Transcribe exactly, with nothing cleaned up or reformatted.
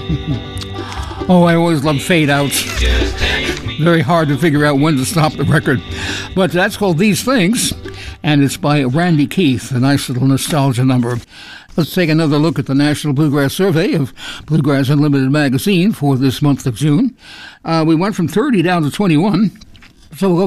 Oh, I always love fade outs. Very hard to figure out when to stop the record. But that's called These Things, and it's by Randy Keith, a nice little nostalgia number. Let's take another look at the National Bluegrass Survey of Bluegrass Unlimited magazine for this month of June. Uh, we went from thirty down to twenty-one, so we'll go